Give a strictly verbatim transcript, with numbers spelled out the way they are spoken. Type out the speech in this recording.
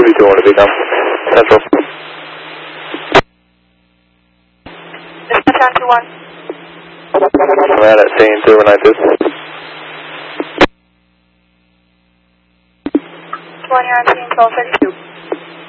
thirty-two, I want to be down. Central. Dispatch two one. Command at scene two one nine two. one, you're on scene twelve thirty-two.